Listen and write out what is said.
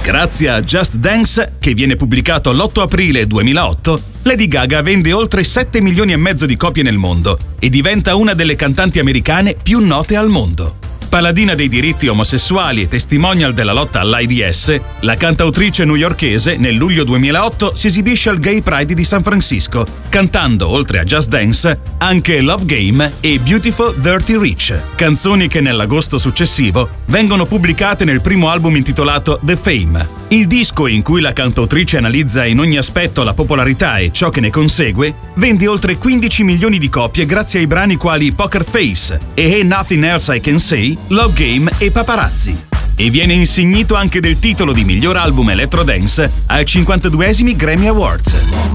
Grazie a Just Dance, che viene pubblicato l'8 aprile 2008, Lady Gaga vende oltre 7 milioni e mezzo di copie nel mondo e diventa una delle cantanti americane più note al mondo. Paladina dei diritti omosessuali e testimonial della lotta all'AIDS, la cantautrice newyorkese nel luglio 2008 si esibisce al Gay Pride di San Francisco, cantando, oltre a Just Dance, anche Love Game e Beautiful Dirty Rich, canzoni che nell'agosto successivo vengono pubblicate nel primo album intitolato The Fame. Il disco, in cui la cantautrice analizza in ogni aspetto la popolarità e ciò che ne consegue, vende oltre 15 milioni di copie grazie ai brani quali Poker Face e Hey Nothing Else I Can Say, Love Game e Paparazzi. E viene insignito anche del titolo di miglior album electro dance ai 52esimi Grammy Awards.